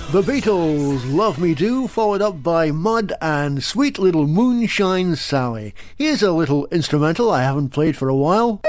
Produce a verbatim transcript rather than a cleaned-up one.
The Beatles, Love Me Do, followed up by Mud and Sweet Little Moonshine Sally. Here's a little instrumental I haven't played for a while.